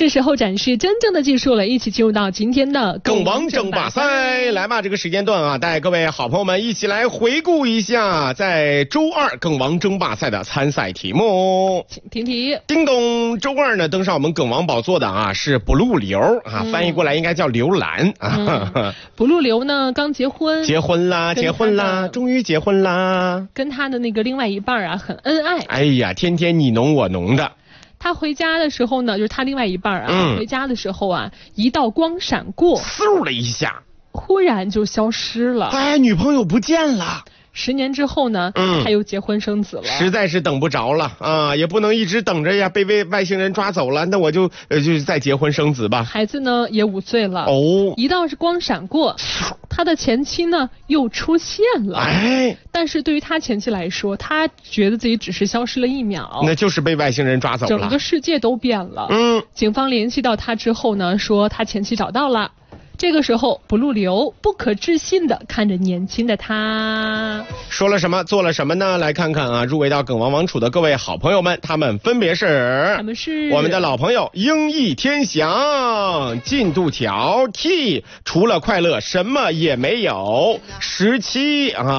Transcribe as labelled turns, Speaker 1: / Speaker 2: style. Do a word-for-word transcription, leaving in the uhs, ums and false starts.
Speaker 1: 是时候展示真正的技术了，一起进入到今天的
Speaker 2: 梗王争霸赛。来吧，这个时间段啊，带各位好朋友们一起来回顾一下在周二梗王争霸赛的参赛题目。
Speaker 1: 听题。
Speaker 2: 叮咚，周二呢登上我们梗王宝座的啊是不入流啊、嗯，翻译过来应该叫刘兰啊。
Speaker 1: 嗯、不入流呢刚结婚，
Speaker 2: 结婚啦，结婚啦，终于结婚啦，
Speaker 1: 跟他的那个另外一半啊很恩爱。
Speaker 2: 哎呀，天天你侬我侬的。
Speaker 1: 他回家的时候呢，就是他另外一半啊、嗯，回家的时候啊，一道光闪过，
Speaker 2: 嗖了一下，
Speaker 1: 忽然就消失了。
Speaker 2: 哎，女朋友不见了。
Speaker 1: 十年之后呢，嗯，他又结婚生子了，
Speaker 2: 实在是等不着了啊，也不能一直等着呀，被被外星人抓走了，那我就呃就再结婚生子吧。
Speaker 1: 孩子呢也五岁了，
Speaker 2: 哦，
Speaker 1: 一道是光闪过，他的前妻呢又出现了，
Speaker 2: 哎，
Speaker 1: 但是对于他前妻来说，他觉得自己只是消失了一秒，
Speaker 2: 那就是被外星人抓走了，
Speaker 1: 整个世界都变了。
Speaker 2: 嗯，
Speaker 1: 警方联系到他之后呢，说他前妻找到了。这个时候，不入流不可置信的看着年轻的他，
Speaker 2: 说了什么，做了什么呢？来看看啊，入围到梗王王储的各位好朋友们，他们分别是，
Speaker 1: 他们是
Speaker 2: 我们的老朋友英毅天翔、进度条 T， 除了快乐什么也没有，十七啊。